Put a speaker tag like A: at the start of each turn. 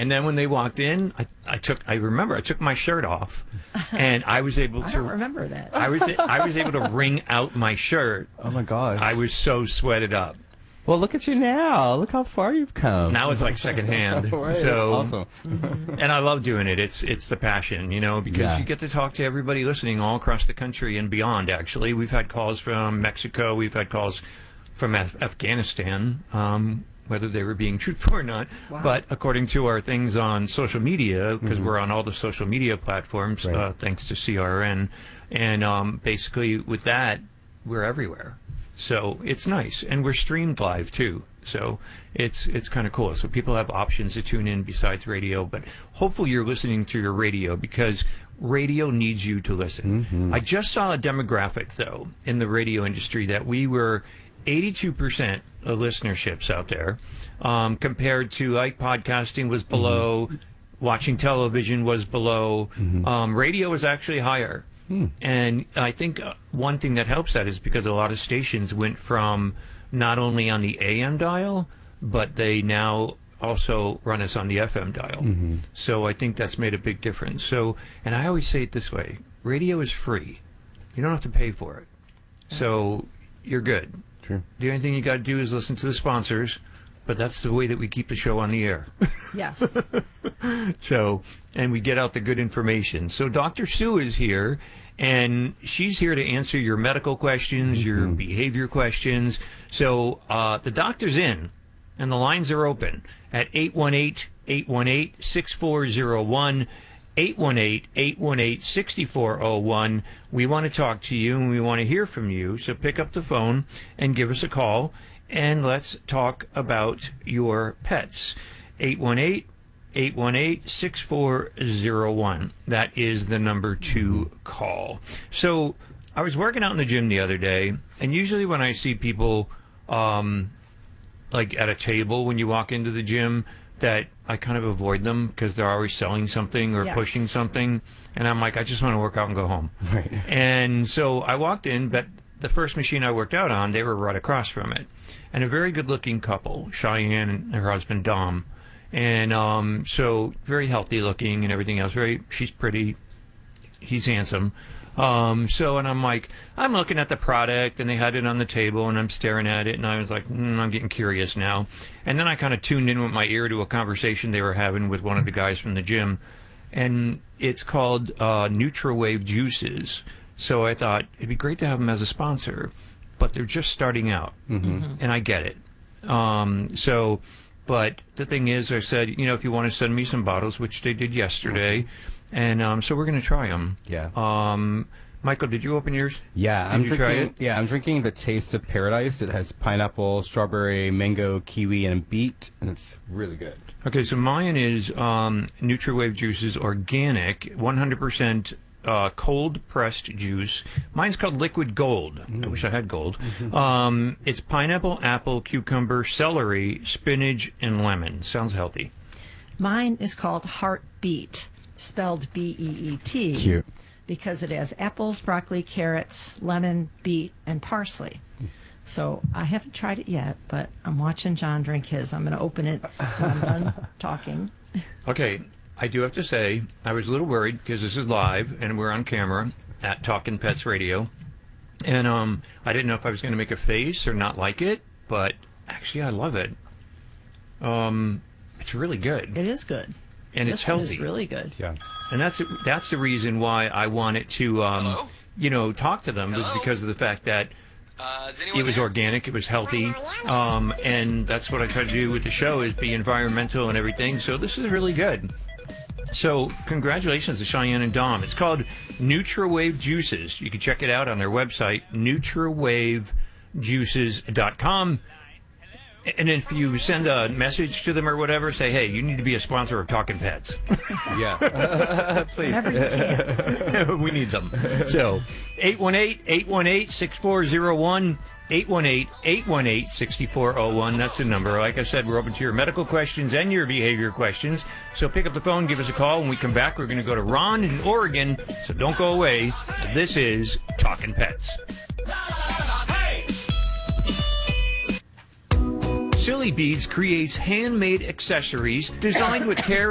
A: And then when they walked in, I remember I took my shirt off, and I was able to.
B: I don't remember that.
A: I was able to wring out my shirt.
C: Oh my gosh!
A: I was so sweated up.
C: Well, look at you now. Look how far you've come.
A: Now it's like secondhand.
C: Right,
A: so
C: awesome.
A: And I love doing it. It's the passion, because you get to talk to everybody listening all across the country and beyond. Actually, we've had calls from Mexico. We've had calls from Afghanistan. Whether they were being truthful or not.
B: Wow.
A: But according to our things on social media, because we're on all the social media platforms,
C: right.
A: Thanks to CRN, and basically with that, we're everywhere. So it's nice, and we're streamed live too. So it's kind of cool. So people have options to tune in besides radio, but hopefully you're listening to your radio because radio needs you to listen. I just saw a demographic though in the radio industry that we were 82% of listenerships out there, compared to like podcasting was below, watching television was below, radio was actually higher. And I think one thing that helps that is because a lot of stations went from not only on the AM dial, but they now also run us on the FM dial. So I think that's made a big difference. So, and I always say it this way, radio is free. You don't have to pay for it. So you're good.
C: True.
A: The only thing you got to do is listen to the sponsors, but that's the way that we keep the show on the air.
B: Yes.
A: So, and we get out the good information. So Dr. Sue is here, and she's here to answer your medical questions, your behavior questions. So the doctor's in, and the lines are open at 818-818-6401, 818-818-6401. We want to talk to you, and we want to hear from you. So pick up the phone and give us a call, and let's talk about your pets. 818-818-6401. That is the number to call. So I was working out in the gym the other day, and usually when I see people like at a table when you walk into the gym, that I kind of avoid them because they're always selling something or pushing something. And I'm like, I just want to work out and go home.
C: Right.
A: And so I walked in, but the first machine I worked out on, they were right across from it. And a very good-looking couple, Cheyenne and her husband, Dom. And so very healthy looking and everything else. She's pretty. He's handsome. And I'm like, I'm looking at the product, and they had it on the table, and I'm staring at it, and I was like, I'm getting curious now. And then I kind of tuned in with my ear to a conversation they were having with one of the guys from the gym, and it's called NutraWave Juices. So I thought it'd be great to have them as a sponsor, but they're just starting out, and I get it. But the thing is, I said, if you want to send me some bottles, which they did yesterday, and so we're going to try them.
C: Yeah.
A: Michael, did you open yours?
C: Yeah,
A: I'm drinking.
C: Yeah, I'm drinking the Taste of Paradise. It has pineapple, strawberry, mango, kiwi, and beet, and it's really good.
A: Okay, so mine is NutraWave Juices Organic, 100% cold pressed juice. Mine's called Liquid Gold. I wish I had gold. It's pineapple, apple, cucumber, celery, spinach, and lemon. Sounds healthy.
B: Mine is called Heartbeat, spelled B-E-E-T.
C: Cute.
B: Because it has apples, broccoli, carrots, lemon, beet, and parsley. So I haven't tried it yet, but I'm watching John drink his. I'm going to open it when I'm done talking.
A: Okay, I do have to say, I was a little worried because this is live and we're on camera at Talkin' Pets Radio. And I didn't know if I was going to make a face or not like it, but actually I love it. It's really good.
B: It is good.
A: And
B: this
A: it's healthy.
B: It's really good.
C: Yeah.
A: And that's the reason why I wanted to, talk to them, was because of the fact that it was organic, it was healthy, and that's what I try to do with the show, is be environmental and everything. So this is really good. So congratulations to Cheyenne and Dom. It's called NutraWave Juices. You can check it out on their website, NutraWaveJuices.com. And if you send a message to them or whatever, say, hey, you need to be a sponsor of Talkin' Pets.
C: Yeah. Please.
B: Whenever you can.
A: We need them. So, 818-818-6401, 818-818-6401. That's the number. Like I said, we're open to your medical questions and your behavior questions. So pick up the phone, give us a call. When we come back, we're going to go to Ron in Oregon. So don't go away. This is Talkin' Pets. Silly Beads creates handmade accessories designed with care